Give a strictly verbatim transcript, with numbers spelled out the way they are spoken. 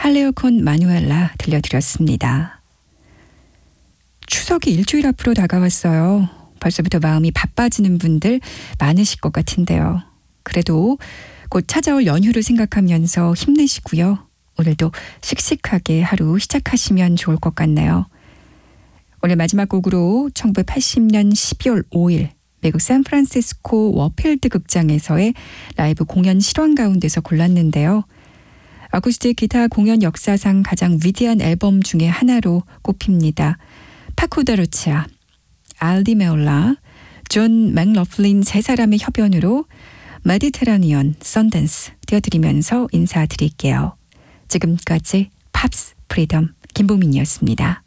할레오 콘 마누엘라 들려드렸습니다. 추석이 일주일 앞으로 다가왔어요. 벌써부터 마음이 바빠지는 분들 많으실 것 같은데요. 그래도 곧 찾아올 연휴를 생각하면서 힘내시고요. 오늘도 씩씩하게 하루 시작하시면 좋을 것 같네요. 오늘 마지막 곡으로 천구백팔십 년 십이월 오일 미국 샌프란시스코 워필드 극장에서의 라이브 공연 실황 가운데서 골랐는데요. 어쿠스틱 기타 공연 역사상 가장 위대한 앨범 중에 하나로 꼽힙니다. 파코 데 루치아, 알디 메올라, 존 맥러플린 세 사람의 협연으로 메디테라니언 선댄스 띄워드리면서 인사드릴게요. 지금까지 팝스 프리덤 김보민이었습니다.